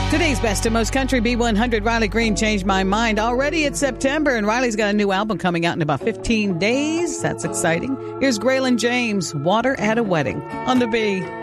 Today's best and most country B100, Riley Green, Changed My Mind. Already it's September, and Riley's got a new album coming out in about 15 days. That's exciting. Here's Graylin James, Water at a Wedding on the B.